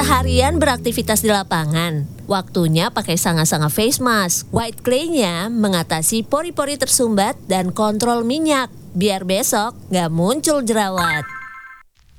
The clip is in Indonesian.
seharian beraktivitas di lapangan, waktunya pakai sanga-sanga face mask. White clay-nya mengatasi pori-pori tersumbat dan kontrol minyak, biar besok nggak muncul jerawat.